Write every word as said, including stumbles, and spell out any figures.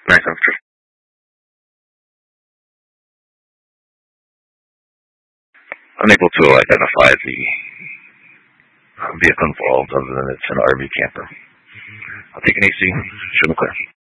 Nice officer. Unable to identify the vehicle involved other than it's an R V camper. I'll take an A C. Show me clear.